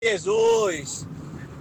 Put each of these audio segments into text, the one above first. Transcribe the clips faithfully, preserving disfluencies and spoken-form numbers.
Jesus!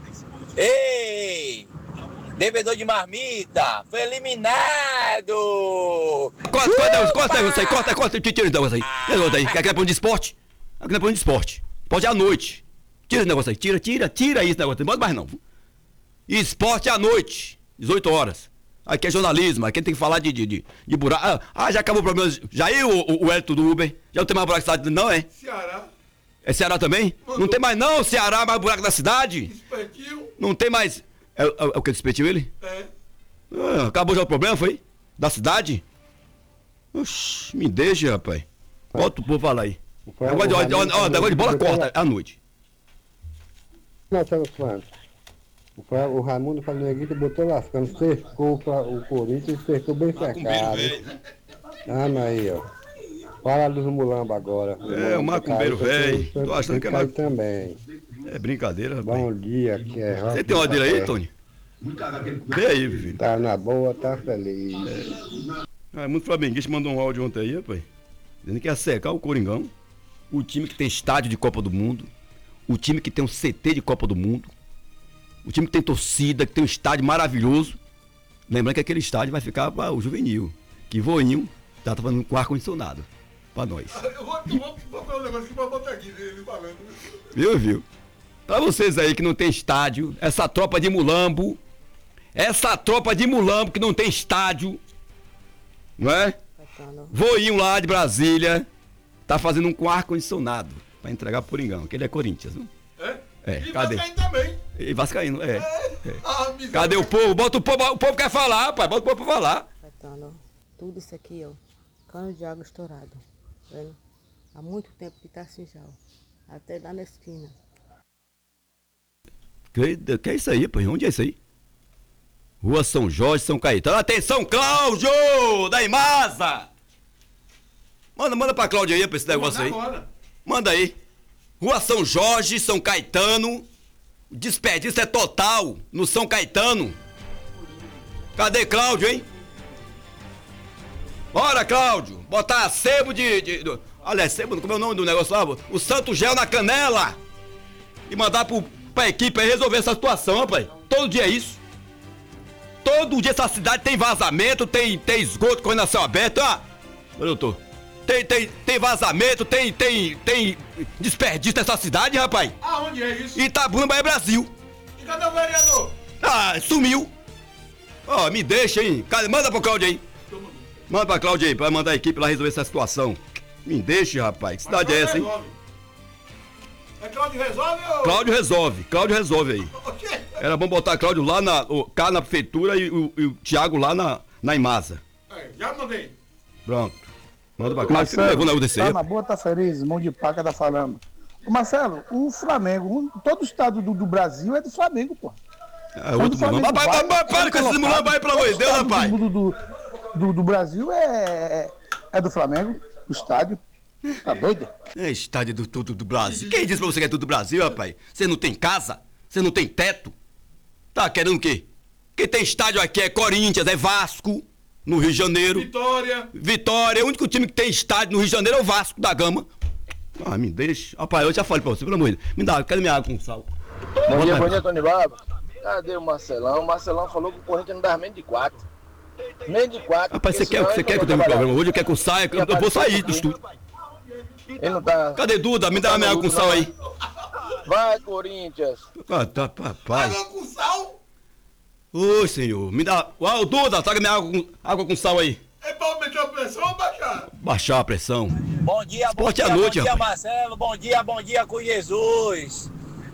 Ei! Devedor de marmita! Foi eliminado! Corta, corta, corta aí, você aí, corta, corta, tira esse negócio aí. Tira esse negócio aí, que aqui é plano de esporte. Aqui não é plano de esporte. Esporte é à noite. Tira esse negócio aí, tira, tira, tira isso negócio, não pode mais não. Esporte é à noite, dezoito horas. Aqui é jornalismo, aqui tem que falar de, de, de, de buraco. Ah, ah, já acabou o problema. Já aí o, o, o Hélito do Uber? Já não tem mais buraco na cidade, não é? Ceará. É Ceará também? Mandou. Não tem mais não, Ceará, mais buraco da cidade? Despertiu. Não tem mais. É, é, é o que despertiu ele? É. Ah, acabou já o problema, foi? Da cidade? Oxi, me deixa, rapaz. Bota o povo falar aí. Negócio de, ó, ó, negócio de bola corta à noite. Não, tá falando. O Raimundo Flamenguista botou lascando, cercou o Corinthians e cercou bem cercado. Ah, mas aí, ó. Fala dos mulambos agora. É, o macumbeiro velho. Tô achando que é macumbeiro também. É brincadeira, rapaz. Bom dia, que é Você tem uma dele aí, Tony? Vem aí, filho. Tá na boa, tá feliz. É. Ah, muito flamenguista mandou um áudio ontem aí, rapaz. Dizendo que ia secar o Coringão. O time que tem estádio de Copa do Mundo. O time que tem um C T de Copa do Mundo. O time que tem torcida, que tem um estádio maravilhoso. Lembrando que aquele estádio vai ficar para o juvenil. Que voinho tá falando com ar-condicionado. Pra nós. Eu vou, eu vou, vou falar um negócio aqui pra botar aqui, ele falando. Viu, viu? Pra vocês aí que não tem estádio, essa tropa de mulambo, essa tropa de mulambo que não tem estádio, não é? Voinho lá de Brasília, tá fazendo um com ar-condicionado pra entregar pro Coringão, que ele é Corinthians, não? É? É, e cadê? Vascaíno também. E Vascaíno, é. É. é. Ah, cadê o povo? Bota o povo, o povo quer falar, rapaz, bota o povo pra falar. Caetano, tudo isso aqui, ó, cano de água estourado, vendo? Há muito tempo que tá assim já, ó. Até lá na esquina. Que, que é isso aí, pô? Onde é isso aí? Rua São Jorge, São Caetano. Atenção, Cláudio! Da Imasa! Manda, manda pra Cláudio aí, pra esse negócio aí. Agora. Manda aí. Rua São Jorge, São Caetano. Desperdício é total no São Caetano. Cadê Cláudio, hein? Bora, Cláudio! Botar sebo de... de, de olha, sebo, como é o nome do negócio lá? O Santo Gel na canela! E mandar pro, pra equipe aí resolver essa situação, rapaz. Todo dia é isso. Todo dia essa cidade tem vazamento, tem, tem esgoto correndo a céu aberto. Ah, doutor. Tem, tem, tem vazamento, tem, tem, tem desperdício nessa cidade, rapaz. Aonde é isso? Itabuna, Bahia, Brasil. E cadê o vereador? Ah, sumiu. Ó, oh, me deixa, hein. Manda pro Cláudio aí. Manda pra Cláudio aí, pra mandar a equipe lá resolver essa situação. Me deixa, rapaz. Que cidade é essa, hein? Resolve. É Cláudio resolve ou... Cláudio resolve, Cláudio resolve aí. Era bom botar Cláudio lá na... O cá na prefeitura e o, e o Thiago lá na, na Imasa. É, já mandei. Pronto. Manda pra Cláudio. Você levou na U D C. Tá na boa, tá feliz, mão de paca tá falando. Ô Marcelo, o Flamengo, um, todo o estado do, do Brasil é do Flamengo, pô. É outro Flamengo. Vai, vai, vai, para com esse mulão, vai, pelo amor de Deus, rapaz. Do, do, do, do Brasil é, é do Flamengo, o estádio. Tá doido? É estádio do tudo do Brasil. Quem disse pra você que é tudo do Brasil, rapaz? Você não tem casa? Você não tem teto? Tá querendo o quê? Quem tem estádio aqui é Corinthians, é Vasco, no Rio de Janeiro. Vitória. Vitória. O único time que tem estádio no Rio de Janeiro é o Vasco da Gama. Ah, me deixa. Rapaz, eu já falei pra você, pelo amor de Deus. Me dá, cadê minha água com sal? Bom dia, bom dia, Tony Baba. Cadê o Marcelão? O Marcelão falou que o Corinthians não dava menos de quatro. Menos de quatro. Rapaz, você quer, você quer que eu tenha um programa hoje? Eu quero que eu saia, eu, eu vou sair do estúdio. Ele não tá... Cadê Duda? Me dá uma minha água com sal aí. Vai, Corinthians. Ah, tá, papai. Água com sal? Ô, senhor, me dá... Uau, Duda, traga minha água com, água com sal aí. É pra aumentar a pressão ou baixar? Baixar a pressão. Bom dia, Esporte bom dia, à noite, bom dia, rapaz. Marcelo. Bom dia, bom dia com Jesus.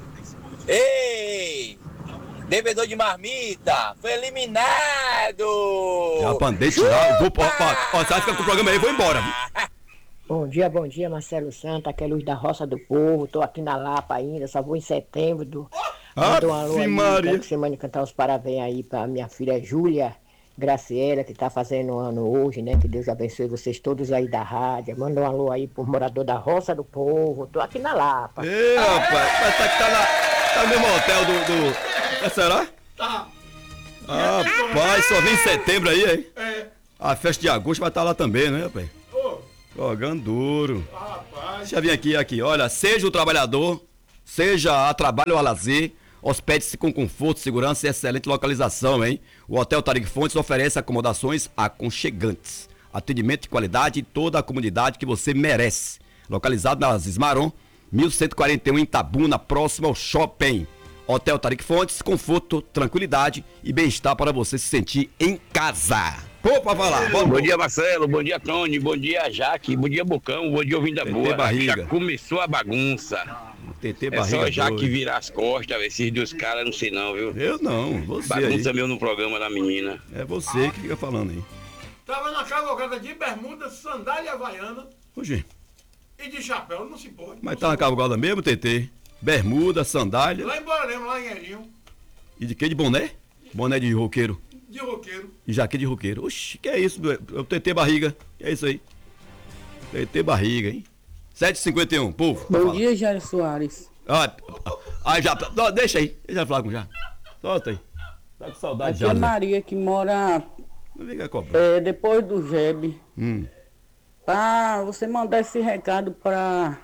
Ei! Devedor de marmita, foi eliminado! Já pandei tirar, vou... Ó, ó, ó, você vai ficar com o programa aí, eu vou embora. Bom dia, bom dia, Marcelo Santa, que é Luz da Roça do Povo. Tô aqui na Lapa ainda, só vou em setembro. Do... Manda um alô aí, Maria. quero que você mande cantar os parabéns aí pra minha filha Júlia Graciela, que tá fazendo um ano hoje, né? Que Deus abençoe vocês todos aí da rádio. Manda um alô aí pro morador da Roça do Povo. Tô aqui na Lapa. Ei, rapaz, parece que tá, na, tá no mesmo hotel do... do... É, será? Tá. Ah, rapaz, só vem em setembro aí, hein? É. A festa de agosto vai estar lá também, né, rapaz? Ô. Jogando duro. Rapaz. Deixa eu vir aqui, aqui. Olha, seja o trabalhador Seja a trabalho ou a lazer, hospede-se com conforto, segurança e excelente localização, hein? O Hotel Tariq Fontes oferece acomodações aconchegantes, atendimento de qualidade e toda a comunidade que você merece. Localizado nas Ismaron, mil cento e quarenta e um em Itabuna, próximo ao shopping. Hotel Tariq Fontes, conforto, tranquilidade e bem-estar para você se sentir em casa. Pô, pra falar. Bom, bom dia, Marcelo. Bom dia, Tony. Bom dia, Jaque. Bom dia, Bocão. Bom dia, Ouvindo a Boa. Barriga. Já começou a bagunça. T T É barriga só Jaque doido. virar as costas, esses dois caras, não sei não, viu? Eu não, você Bagunça aí. meu no programa da menina. É você que fica falando aí. Tava na cavalgada de bermuda, sandália havaiana Hoje, e de chapéu, não se pode. mas não tá na se cavalgada mesmo, T T? Bermuda, sandália. pode. Lá em Borarema, lá em Erinho, E de que? De boné? Boné de roqueiro. de roqueiro. E jaqueta de roqueiro. Oxi, que é isso? É o T T barriga. Que é isso aí? T T barriga, hein? sete e cinquenta e um, povo. Bom fala. dia, Jair Soares. Ah, ah, já. Não, deixa aí. Deixa eu falar com já. Solta aí. Tá com saudade Aqui já. é Zé. Maria, que mora Não vem cá cobrar. é, depois do G E B. Hum. Pra você mandar esse recado para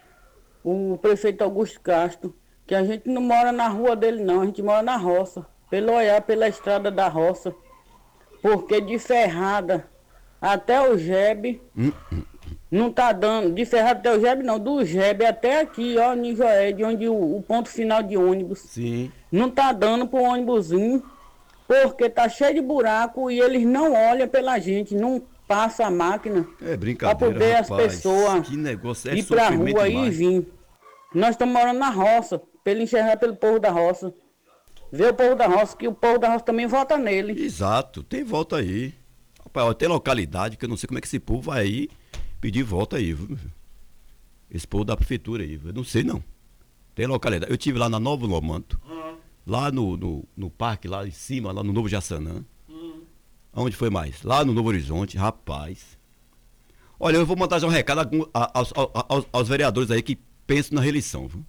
o prefeito Augusto Castro, que a gente não mora na rua dele não, a gente mora na roça. Pelo olhar pela estrada da roça. Porque de Ferrada até o G E B Hum, não tá dando. De Ferrada até o G E B não, do G E B até aqui, ó, em Joed, onde o, o ponto final de ônibus. Sim. Não tá dando pro ônibusinho, porque tá cheio de buraco e eles não olham pela gente, não passa a máquina É pra brincadeira, poder as rapaz. pessoas Que negócio é ir pra sofrimento rua demais. e vir. Nós estamos morando na roça, pra ele enxergar pelo povo da roça. Ver o povo da roça, que o povo da roça também vota nele. Exato, tem volta aí. Rapaz, ó, tem localidade que eu não sei como é que esse povo vai aí pedir volta aí, viu? Esse povo da prefeitura aí, eu não sei não. Tem localidade. Eu tive lá na Nova Lomanto, lá no, no, no parque, lá em cima, lá no Novo Jaçanã. Onde foi mais? Lá no Novo Horizonte, rapaz. Olha, eu vou mandar já um recado a- a- aos, aos, aos- aos vereadores aí que pensam na reeleição, viu?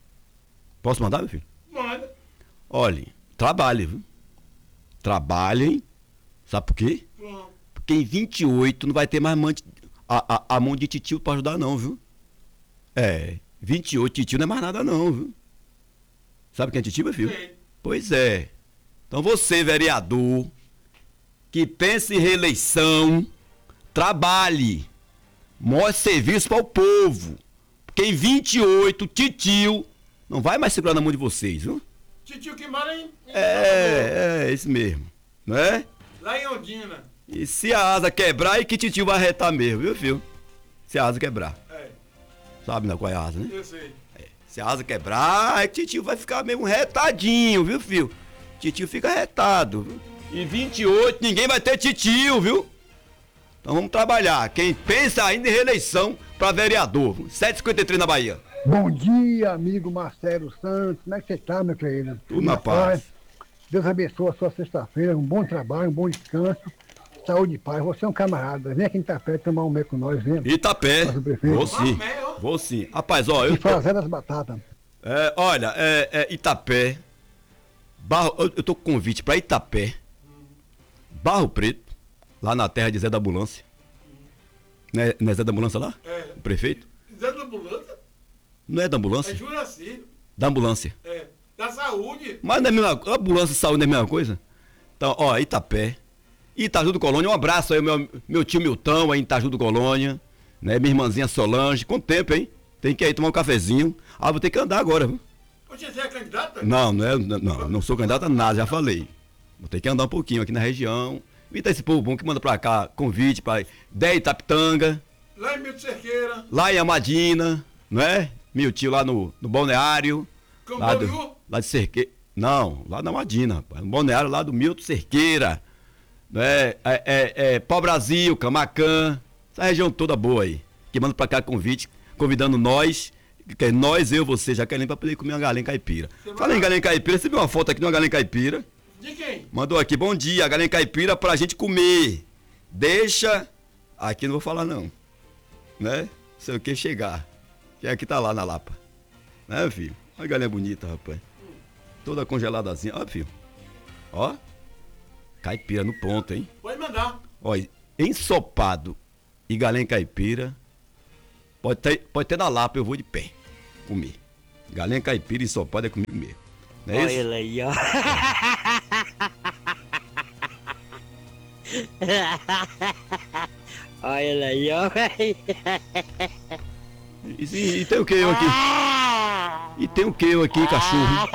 Posso mandar, meu filho? Manda. Olhem, trabalhem, viu? Trabalhem. Sabe por quê? Pronto. Porque em vinte e oito não vai ter mais mão de- a, a, a mão de titio pra ajudar não, viu? É, vinte e oito titio não é mais nada não, viu? Sabe quem é titio, meu filho? Sei. Pois é. Então você, vereador, que pensa em reeleição, trabalhe. Mostre serviço para o povo. Porque em vinte e oito, titio não vai mais segurar na mão de vocês, viu? Titio que mora em, em É, é, isso mesmo. Não é? lá em Ondina. E se a asa quebrar, é que titio vai arretar mesmo, viu, filho? Se a asa quebrar. É, Sabe, né, qual é a asa, né? eu sei. Se a asa quebrar, é que titio vai ficar mesmo retadinho, viu, filho? Titio fica retado, viu? Em vinte e oito, ninguém vai ter titio, viu? Então vamos trabalhar. Quem pensa ainda em reeleição para vereador. sete e cinquenta e três na Bahia. Bom dia, amigo Marcelo Santos. Como é que você está, meu querido? Tudo na paz. Deus abençoe a sua sexta-feira. Um bom trabalho, um bom descanso. Saúde e paz. Você é um camarada. Vem aqui em Itapé tomar um meio com nós, vem. Itapé. Nosso prefeito. Vou sim. Vou sim. Rapaz, ó, eu. E fazer as batatas. É, olha, é, é Itapé. Barro, eu, eu tô com convite para Itapé. Barro Preto. Lá na terra de Zé da Ambulância. Não é, não é Zé da Ambulância lá? É. O prefeito? Zé da Ambulância? Não é da É ambulância? Juraci. Da ambulância. É. Da saúde. Mas não é a mesma, ambulância e saúde não é a mesma coisa? Então, ó, Itapé. Itaju do Colônia, um abraço aí, meu, meu tio Milton aí em Itaju do Colônia. Né, minha irmãzinha Solange. Quanto tempo, hein? Tem que ir tomar um cafezinho. Ah, vou ter que andar agora, viu? Você é candidata? Não, não é, não, não sou candidato a nada, já falei. Vou ter que andar um pouquinho aqui na região. Evitar esse povo bom que manda pra cá convite pra Dé Itapitanga, Lá em Milton Cerqueira. lá em Amadina, não é? Meu tio lá no, no Balneário. Lá, do, Camboriú? lá de Cerqueira. Não, lá na Amadina, rapaz. No Balneário lá do Milton Cerqueira. Não é? É, é, é Pau Brasil, Camacã. Essa região toda boa aí. Que manda pra cá convite, convidando nós. Que é nós, eu, você, já querem pra poder comer uma galinha caipira. Fala em galinha caipira, você viu uma foto aqui de uma galinha caipira? De quem? Mandou aqui, bom dia, galinha caipira pra gente comer. Deixa. Aqui não vou falar não. Né? Não sei o que chegar. Que aqui tá lá na Lapa. Né, filho? Olha a galinha bonita, rapaz. Toda congeladazinha. Ó, filho. Ó. Caipira no ponto, hein? Pode mandar. Ó, ensopado e galinha caipira. Pode ter, pode ter na Lapa, eu vou de pé comer. Galinha caipira e só pode é comigo mesmo. Não é Olha isso? ele aí, ó. Olha ele aí, ó, velho. E, e, e tem o que eu aqui? E tem o que eu aqui, cachorro?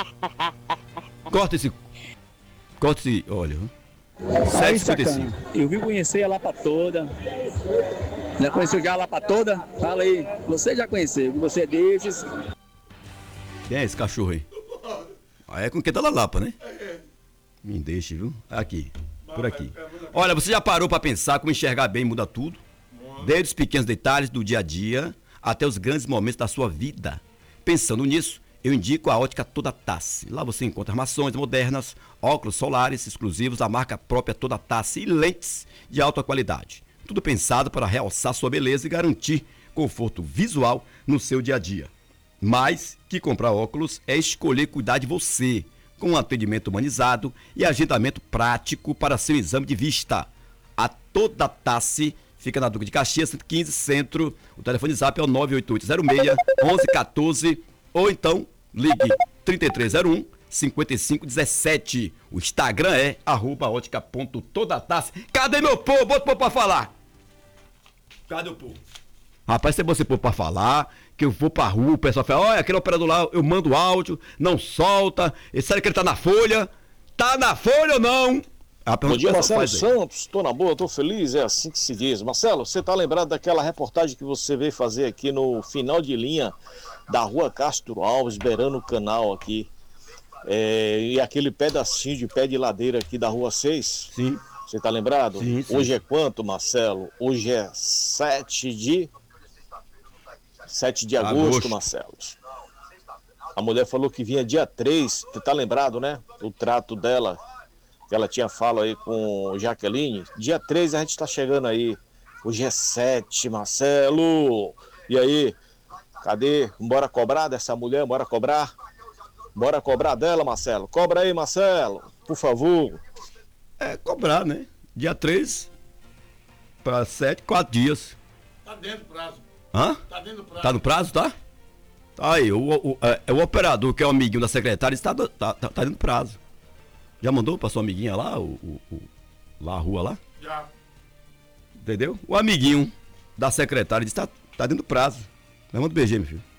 Corta esse. Corta esse. Olha. sete e cinquenta e cinco. Eu vim conhecer a Lapa toda. Já conheceu já a Lapa toda? Fala aí. Você já conheceu, você é desses. Quem é esse cachorro aí? Ah, é com quem tá na Lapa, né? Me deixe, viu? Aqui. Por aqui. Olha, você já parou pra pensar como enxergar bem muda tudo? Desde os pequenos detalhes do dia a dia até os grandes momentos da sua vida. Pensando nisso, eu indico a Ótica Toda Tassi. Lá você encontra armações modernas, óculos solares exclusivos da marca própria Toda Tassi e lentes de alta qualidade. Tudo pensado para realçar sua beleza e garantir conforto visual no seu dia a dia. Mais que comprar óculos é escolher cuidar de você, com um atendimento humanizado e agendamento prático para seu exame de vista. A Toda Tassi fica na Duque de Caxias, cento e quinze, Centro. O telefone zap é o nove oito oito zero seis, um um um quatro, ou então ligue trinta e três zero um, cinquenta e cinco dezessete. O Instagram é arroba ótica ponto toda tassi. Cadê meu povo? Bota o povo pra falar. Cadê o povo? Rapaz, se você pôr pra falar, que eu vou pra rua, o pessoal fala, olha, aquele operador lá, eu mando áudio, não solta, e sério que ele tá na folha? Tá na folha ou não? Bom dia, Marcelo Santos, tô na boa, tô feliz, é assim que se diz. Marcelo, você tá lembrado daquela reportagem que você veio fazer aqui no final de linha da rua Castro Alves, beirando o canal aqui, é, e aquele pedacinho de pé de ladeira aqui da rua seis? Sim. Você tá lembrado? Sim, sim. Hoje é quanto, Marcelo? Hoje é sete de... sete de agosto, agosto, Marcelo. A mulher falou que vinha dia três, você tá lembrado, né? O trato dela, que ela tinha falo aí com Jaqueline. Dia três a gente tá chegando aí. Hoje é sete, Marcelo. E aí? Cadê? Bora cobrar dessa mulher? Bora cobrar? Bora cobrar dela, Marcelo? Cobra aí, Marcelo, por favor. É, cobrar, né? Dia três para sete, quatro dias. Tá dentro do prazo. Hã? Tá dentro do prazo. Tá no prazo, tá? Tá aí, o, o, é, é o operador, que é o amiguinho da secretária, está tá, tá, tá dentro do prazo. Já mandou pra sua amiguinha lá, o, o, o, lá a rua lá? Já. Entendeu? O amiguinho da secretária disse, tá, tá dentro do prazo. Levanta o B G, meu filho.